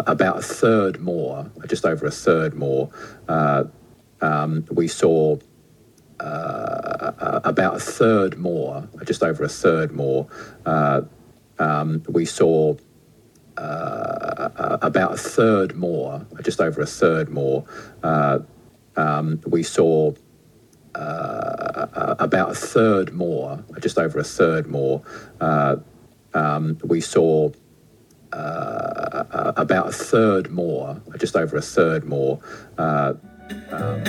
about a third more, just over a third more. We saw about a third more, just over a third more. We saw about a third more, just over a third more. We saw about a third more, just over a third more. We saw about a third more, just over a third more.